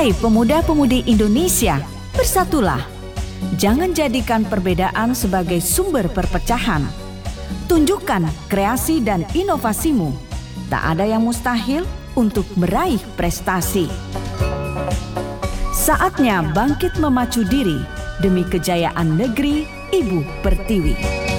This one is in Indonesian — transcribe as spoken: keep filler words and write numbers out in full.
Hai pemuda-pemudi Indonesia, bersatulah. Jangan jadikan perbedaan sebagai sumber perpecahan. Tunjukkan kreasi dan inovasimu. Tak ada yang mustahil untuk meraih prestasi. Saatnya bangkit memacu diri demi kejayaan negeri Ibu Pertiwi.